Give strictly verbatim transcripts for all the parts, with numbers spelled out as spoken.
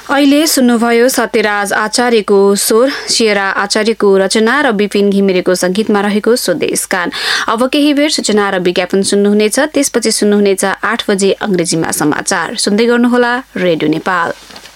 अहिले सुन्नुभयो सत्यराज आचार्यको स्वर, सियरा आचार्यको रचना र विपिन घिमिरेको संगीतमा रहेको स्वदेश गान। अब केही बेर सूचना र विज्ञापन सुन्नुहुनेछ, त्यसपछि सुन्नुहुनेछ आठ बजे अंग्रेजीमा समाचार। सुन्दै गर्नुहोला रेडियो नेपाल।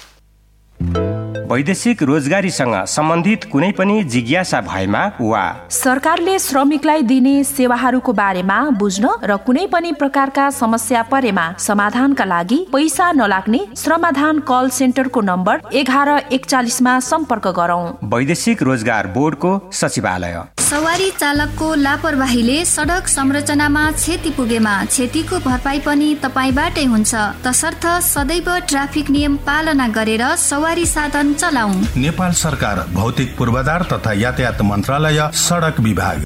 वैदेशिक रोजगारीसँग सम्बन्धित कुनै पनि जिज्ञासा भएमा वा सरकारले श्रमिकलाई दिने सेवाहरूको बारेमा बुझ्न र कुनै पनि प्रकारका समस्या परेमा समाधानका लागि पैसा नलाग्ने श्रमाधान कल सेन्टरको नम्बर एघार एकचालिसमा सम्पर्क गरौं। वैदेशिक रोजगार बोर्डको सचिवालय। सवारी चालकको लापरवाहीले सडक संरचनामा क्षति पुगेमा क्षतिको भरपाई पनि तपाईबाटै हुन्छ, तसर्थ सदैव ट्राफिक नियम पालना गरेर सवारी साधन चलाऊ। नेपाल सरकार भौतिक पूर्वाधार तथा यातायात मन्त्रालय सडक विभाग।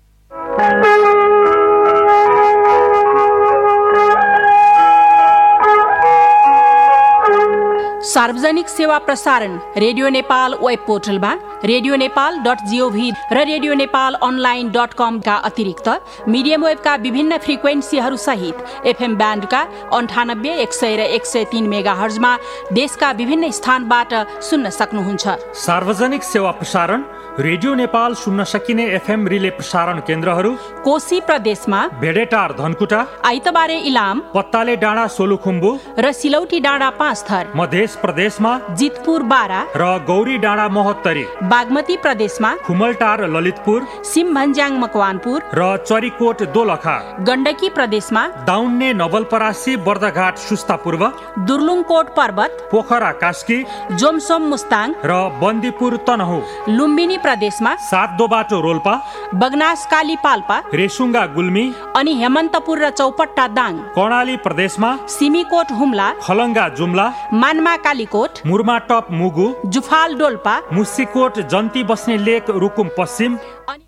सार्वजनिक सेवा प्रसारण रेडियो नेपाल वेब पोर्टलमा रेडियो नेपाल डट जीओभी र रेडियो नेपाल अनलाइन डट कम का अतिरिक्त मिडियम वेबका विभिन्न फ्रिक्वेन्सीहरू सहित एफएम ब्यान्डका अन्ठानब्बे एक सय र एक सय तीन मेगा हर्जमा देशका विभिन्न स्थानबाट सुन्न सक्नुहुन्छ। सार्वजनिक सेवा प्रसारण रेडियो नेपाल सुन्न सकिने एफएम रिले प्रसारण केन्द्रहरू कोशी प्रदेशमा भेडेटार धनकुटा, आइतबारे इलाम, पत्ताले डाँडा सोलुखुम्बु र सिलौटी डाँडा पाँच थर, मध्य प्रदेशमा जितपुर बारा र गौरी डाँडा महोत्तरी, बागमती प्रदेशमा खुमलटार ललितपुर, सिमभन्ज्याङ मकवानपुर र चरीकोट दोलखा, गण्डकी प्रदेशमा दाउन्ने नवलपरासी बर्दघाट सुस्ता पूर्व, दुर्लुङकोट पर्वत, पोखरा कास्की, जोमसोम मुस्ताङ र बन्दीपुर तनहु, लुम्बिनी प्रदेशमा सातदो बाटो रोल्पा, बगनास काली पाल्पा, रेसुङ्गा गुल्मी अनि हेमन्तपुर र चौपट्टा दाङ, कर्णाली प्रदेशमा सिमीकोट हुम्ला, खलङ्गा जुम्ला, मानमा कालीकोट, मुर्माटप मुगु, जुफाल डोल्पा, मुसिकोट जन्ती बस्ने लेक रुकुम पश्चिम।